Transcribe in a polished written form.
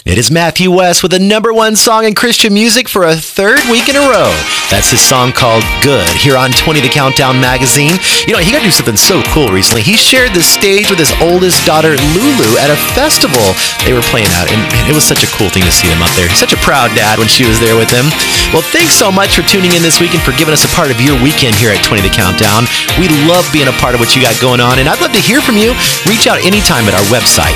It is Matthew West with the #1 song in Christian music for a third week in a row. That's his song called Good here on 20 The Countdown magazine. You know, he got to do something so cool recently. He shared the stage with his oldest daughter, Lulu, at a festival they were playing at, and it was such a cool thing to see him up there. He's such a proud dad when she was there with him. Well, thanks so much for tuning in this week and for giving us a part of your weekend here at 20 The Countdown. We love being a part of what you got going on, and I'd love to hear from you. Reach out anytime at our website,